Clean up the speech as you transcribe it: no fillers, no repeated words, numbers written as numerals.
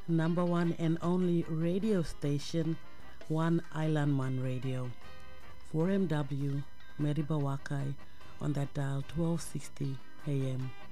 number one and only radio station, One Island Man Radio. 4MW, Meriba Wakai, on that dial 1260 AM.